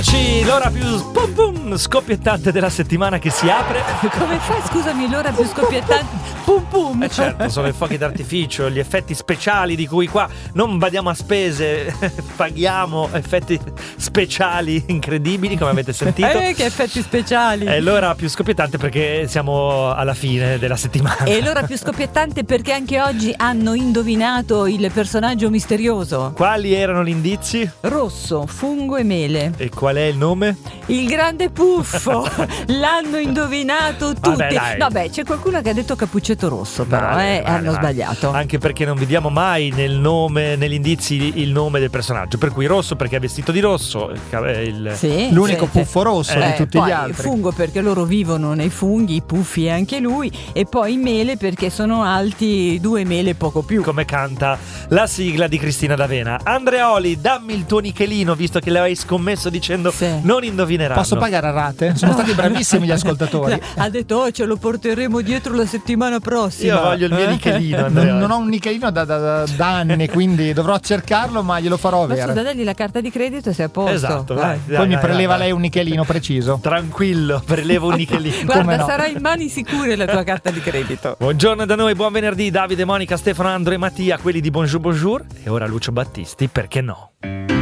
L'ora più scoppiettante della settimana che si apre. Come fai, scusami, l'ora più scoppiettante? Pum pum. Certo, sono i fuochi d'artificio, gli effetti speciali di cui qua non badiamo a spese, paghiamo effetti speciali incredibili, come avete sentito. Che effetti speciali. È l'ora più scoppiettante perché siamo alla fine della settimana. E l'ora più scoppiettante perché anche oggi hanno indovinato il personaggio misterioso. Quali erano gli indizi? Rosso, fungo e mele. E qual è il nome? Il grande puffo. L'hanno indovinato tutti. Vabbè, c'è qualcuno che ha detto cappuccetto rosso, però hanno sbagliato. Anche perché non vediamo mai nel nome, negli indizi, il nome del personaggio. Per cui rosso perché è vestito di rosso, l'unico puffo rosso di tutti poi gli altri. Fungo perché loro vivono nei funghi, i puffi e anche lui. E poi mele perché sono alti 2 mele poco più. Come canta la sigla di Cristina D'Avena. Andreoli, dammi il tuo nichelino, visto che le hai scommesso dicendo non indovineranno. Posso pagare a rate? Sono stati bravissimi gli ascoltatori. Ha detto ce lo porteremo dietro la settimana prossima. Io voglio il mio nichelino. Non ho un nichelino da anni, quindi dovrò cercarlo, ma glielo farò avere. Basta dargli la carta di credito e sei a posto. Esatto, poi mi preleva lei un nichelino preciso. Tranquillo, prelevo un nichelino. Guarda, sarà in mani sicure la tua carta di credito. Buongiorno da noi, buon venerdì. Davide, Monica, Stefano, Andro e Mattia, quelli di Bonjour Bonjour. E ora Lucio Battisti, perché no?